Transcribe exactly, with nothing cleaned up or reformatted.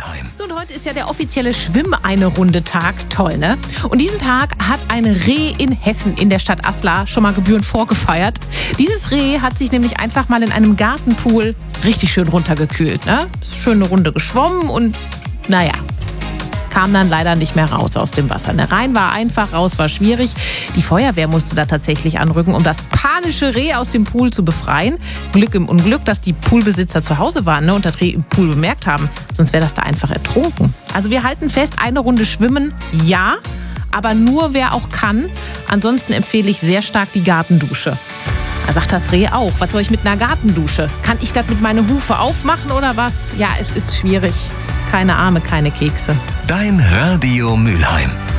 Mülheim. So, und heute ist ja der offizielle Schwimm-eine-Runde-Tag. Toll, ne? Und diesen Tag hat ein Reh in Hessen in der Stadt Aslar schon mal gebührend vorgefeiert. Dieses Reh hat sich nämlich einfach mal in einem Gartenpool richtig schön runtergekühlt, ne? Ist schön eine Runde geschwommen und naja, kam dann leider nicht mehr raus aus dem Wasser. Ne, rein war einfach, raus war schwierig. Die Feuerwehr musste da tatsächlich anrücken, um das panische Reh aus dem Pool zu befreien. Glück im Unglück, dass die Poolbesitzer zu Hause waren, ne, und das Reh im Pool bemerkt haben. Sonst wäre das da einfach ertrunken. Also wir halten fest, eine Runde schwimmen, ja, aber nur wer auch kann. Ansonsten empfehle ich sehr stark die Gartendusche. Da sagt das Reh auch, was soll ich mit einer Gartendusche? Kann ich das mit meiner Hufe aufmachen oder was? Ja, es ist schwierig. Keine Arme, keine Kekse. Dein Radio Mülheim.